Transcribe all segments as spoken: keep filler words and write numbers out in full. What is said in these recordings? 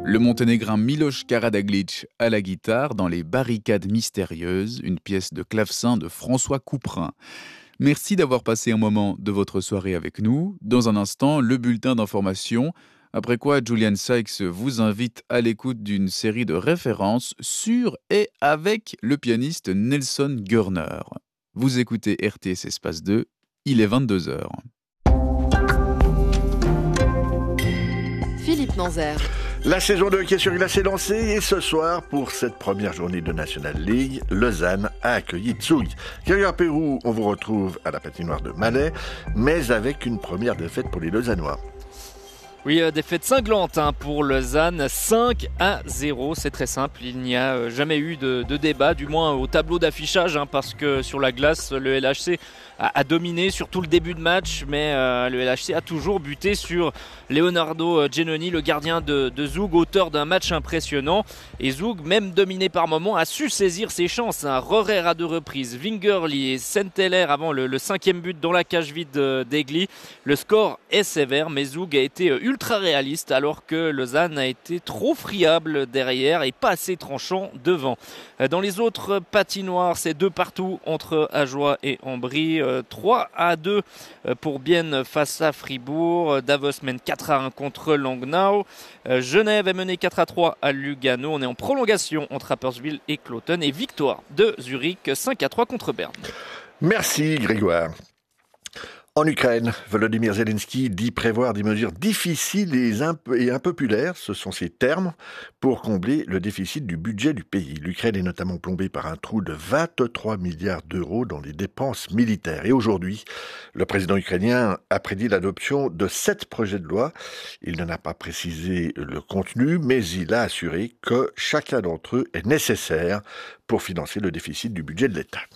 Le monténégrin Miloš Karađagić à la guitare dans Les Barricades mystérieuses, une pièce de clavecin de François Couperin. Merci d'avoir passé un moment de votre soirée avec nous. Dans un instant, le bulletin d'information, après quoi Julian Sykes vous invite à l'écoute d'une série de références sur et avec le pianiste Nelson Gurner. Vous écoutez R T S Espace deux, il est vingt-deux heures. Philippe Nanzer. La saison deux qui est sur Glace est lancée et ce soir, pour cette première journée de National League, Lausanne a accueilli Zug. Grégoire Pérou, on vous retrouve à la patinoire de Malais, mais avec une première défaite pour les Lausannois. Oui, euh, défaite cinglante hein, pour Lausanne, cinq à zéro, c'est très simple, il n'y a euh, jamais eu de, de débat, du moins au tableau d'affichage, hein, parce que sur la glace, le L H C a, a dominé sur tout le début de match, mais euh, le L H C a toujours buté sur Leonardo Giannoni, le gardien de, de Zug, auteur d'un match impressionnant, et Zug, même dominé par moments, a su saisir ses chances, hein. Rorer à deux reprises, Wingerli et Senteller avant le, le cinquième but dans la cage vide d'Egli, le score est sévère, mais Zug a été ultra ultra réaliste alors que Lausanne a été trop friable derrière et pas assez tranchant devant. Dans les autres patinoires, c'est deux partout entre Ajoie et Ambry, trois à deux pour Bienne face à Fribourg, Davos mène quatre à un contre Langnau, Genève est menée quatre à trois à Lugano, on est en prolongation entre Rapperswil et Cloton et victoire de Zurich cinq à trois contre Berne. Merci Grégoire. En Ukraine, Volodymyr Zelensky dit prévoir des mesures difficiles et, imp- et impopulaires, ce sont ses termes, pour combler le déficit du budget du pays. L'Ukraine est notamment plombée par un trou de vingt-trois milliards d'euros dans les dépenses militaires. Et aujourd'hui, le président ukrainien a prédit l'adoption de sept projets de loi. Il n'en a pas précisé le contenu, mais il a assuré que chacun d'entre eux est nécessaire pour financer le déficit du budget de l'État.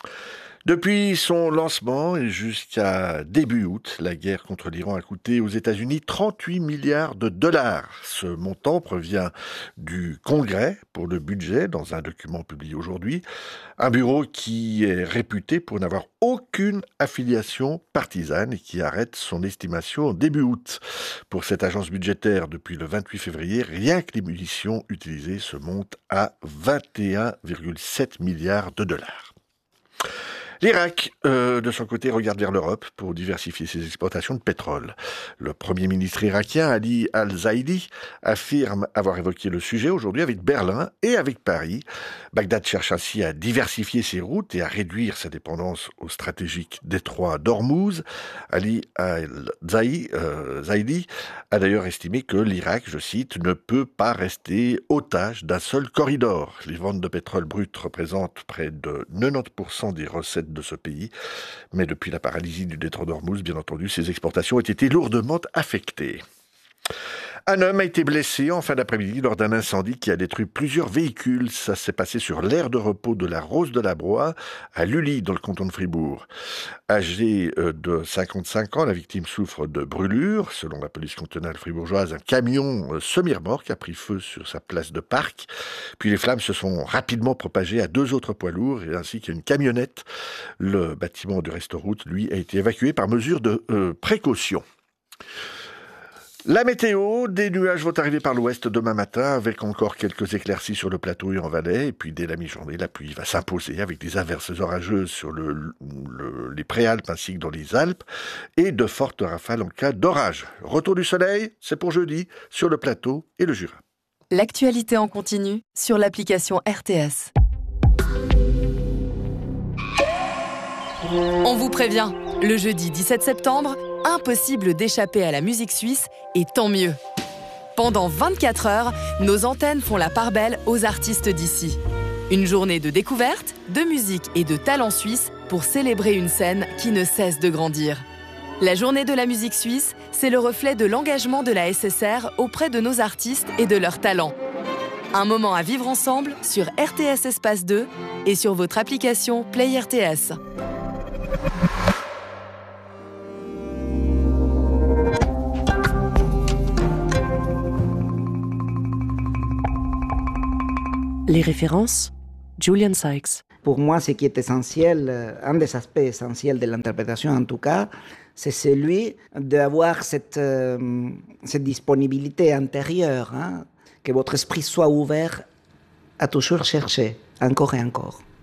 Depuis son lancement et jusqu'à début août, la guerre contre l'Iran a coûté aux États-Unis trente-huit milliards de dollars. Ce montant provient du Congrès pour le budget dans un document publié aujourd'hui. Un bureau qui est réputé pour n'avoir aucune affiliation partisane et qui arrête son estimation en début août. Pour cette agence budgétaire, depuis le vingt-huit février, rien que les munitions utilisées se montent à vingt et un virgule sept milliards de dollars. L'Irak, euh, de son côté, regarde vers l'Europe pour diversifier ses exportations de pétrole. Le Premier ministre irakien, Ali Al-Zaidi, affirme avoir évoqué le sujet aujourd'hui avec Berlin et avec Paris. Bagdad cherche ainsi à diversifier ses routes et à réduire sa dépendance au stratégique détroit d'Ormuz. Ali Al-Zaidi euh, a d'ailleurs estimé que l'Irak, je cite, ne peut pas rester otage d'un seul corridor. Les ventes de pétrole brut représentent près de quatre-vingt-dix pour cent des recettes de ce pays. Mais depuis la paralysie du détroit d'Ormuz, bien entendu, ses exportations ont été lourdement affectées. Un homme a été blessé en fin d'après-midi lors d'un incendie qui a détruit plusieurs véhicules. Ça s'est passé sur l'aire de repos de la Rose de la Broye, à Lully, dans le canton de Fribourg. Âgée de cinquante-cinq ans, la victime souffre de brûlures. Selon la police cantonale fribourgeoise, un camion semi-remorque a pris feu sur sa place de parc. Puis les flammes se sont rapidement propagées à deux autres poids lourds, ainsi qu'à une camionnette. Le bâtiment du Restoroute, lui, a été évacué par mesure de euh, précaution. La météo, des nuages vont arriver par l'ouest demain matin avec encore quelques éclaircies sur le plateau et en Valais. Et puis dès la mi-journée, la pluie va s'imposer avec des averses orageuses sur le, le, les Préalpes ainsi que dans les Alpes et de fortes rafales en cas d'orage. Retour du soleil, c'est pour jeudi sur le plateau et le Jura. L'actualité en continu sur l'application R T S. On vous prévient, le jeudi dix-sept septembre, impossible d'échapper à la musique suisse, et tant mieux. Pendant vingt-quatre heures, nos antennes font la part belle aux artistes d'ici. Une journée de découverte, de musique et de talent suisse pour célébrer une scène qui ne cesse de grandir. La journée de la musique suisse, c'est le reflet de l'engagement de la S S R auprès de nos artistes et de leurs talents. Un moment à vivre ensemble sur R T S Espace deux et sur votre application Play R T S. Les références, Julian Sykes. Pour moi, ce qui est essentiel, un des aspects essentiels de l'interprétation en tout cas, c'est celui d'avoir cette, euh, cette disponibilité intérieure, hein, que votre esprit soit ouvert à toujours chercher, encore et encore.